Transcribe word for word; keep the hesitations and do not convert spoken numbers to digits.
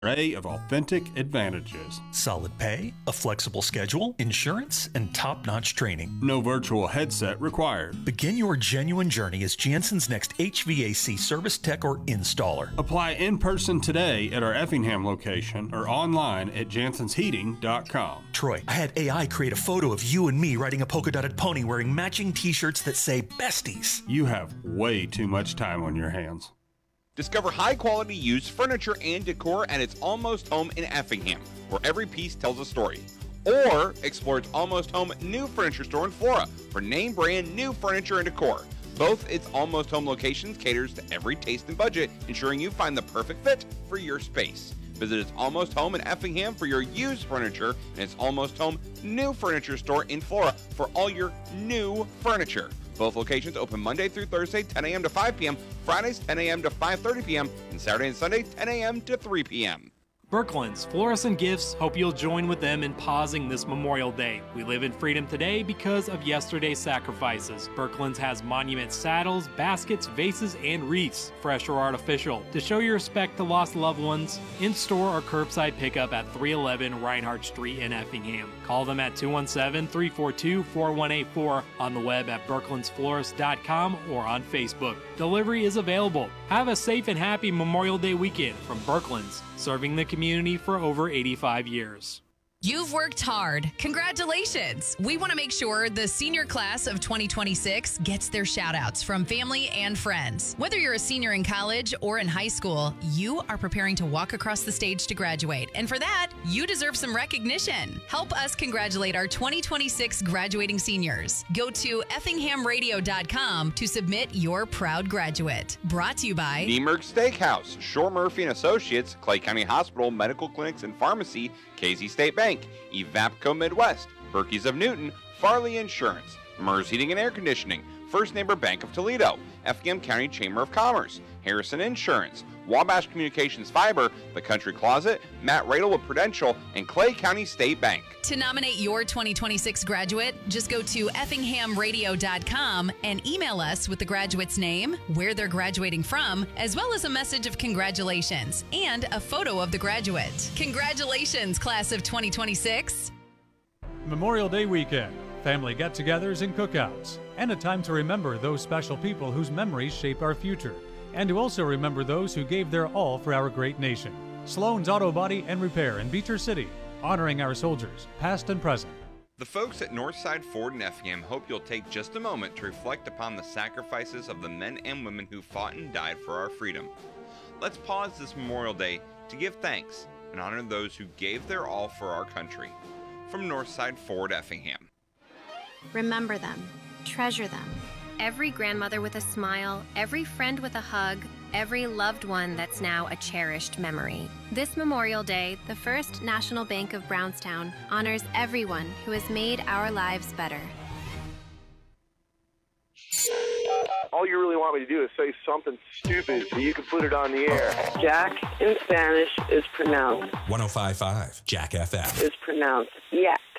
array of authentic advantages. Solid pay, a flexible schedule, insurance, and top-notch training. No virtual headset required. Begin your genuine journey as Jansen's next H V A C service tech or installer. Apply in person today at our Effingham location or online at jansens heating dot com. Troy, I had A I create a photo of you and me riding a polka-dotted pony wearing matching t-shirts that say besties. You have way too much time on your hands. Discover high-quality used furniture and decor at It's Almost Home in Effingham, where every piece tells a story. Or explore It's Almost Home new furniture store in Flora for name-brand new furniture and decor. Both It's Almost Home locations caters to every taste and budget, ensuring you find the perfect fit for your space. Visit It's Almost Home in Effingham for your used furniture, and It's Almost Home new furniture store in Flora for all your new furniture. Both locations open Monday through Thursday, ten a.m. to five p.m., Fridays, ten a.m. to five thirty p.m., and Saturday and Sunday, ten a.m. to three p.m. Birkeland's Florists and Gifts hope you'll join with them in pausing this Memorial Day. We live in freedom today because of yesterday's sacrifices. Birkeland's has monument saddles, baskets, vases, and wreaths, fresh or artificial. To show your respect to lost loved ones, in-store or curbside pickup at three eleven Reinhardt Street in Effingham. Call them at two one seven, three four two, four one eight four, on the web at birkelands florist dot com or on Facebook. Delivery is available. Have a safe and happy Memorial Day weekend from Birkeland's, serving the community for over eighty-five years. You've worked hard. Congratulations. We want to make sure the senior class of twenty twenty-six gets their shout outs from family and friends. Whether you're a senior in college or in high school, you are preparing to walk across the stage to graduate. And for that, you deserve some recognition. Help us congratulate our twenty twenty-six graduating seniors. Go to effingham radio dot com to submit your proud graduate. Brought to you by Niemerg Steakhouse, Shore Murphy and Associates, Clay County Hospital, Medical Clinics and Pharmacy, Casey State Bank, Evapco Midwest, Berkey's of Newton, Farley Insurance, Mers Heating and Air Conditioning, First Neighbor Bank of Toledo, Effingham County Chamber of Commerce, Harrison Insurance, Wabash Communications Fiber, The Country Closet, Matt Radel with Prudential, and Clay County State Bank. To nominate your twenty twenty-six graduate, just go to effingham radio dot com and email us with the graduate's name, where they're graduating from, as well as a message of congratulations and a photo of the graduate. Congratulations, class of twenty twenty-six. Memorial Day weekend, family get-togethers and cookouts, and a time to remember those special people whose memories shape our future, and to also remember those who gave their all for our great nation. Sloan's Auto Body and Repair in Beecher City, honoring our soldiers, past and present. The folks at Northside Ford in Effingham hope you'll take just a moment to reflect upon the sacrifices of the men and women who fought and died for our freedom. Let's pause this Memorial Day to give thanks and honor those who gave their all for our country. From Northside Ford, Effingham. Remember them. Treasure them. Every grandmother with a smile, every friend with a hug, every loved one that's now a cherished memory. This Memorial Day, The First National Bank of Brownstown honors everyone who has made our lives better. All you really want me to do is say something stupid so you can put it on the air. Jack in Spanish is pronounced. one oh five point five Jack F M. Is pronounced, yeah.